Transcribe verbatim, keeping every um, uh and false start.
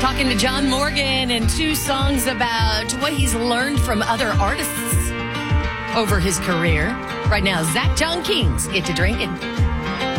Talking to John Morgan and two songs about what he's learned from other artists over his career. Right now, Zach John King's Get to Drinking.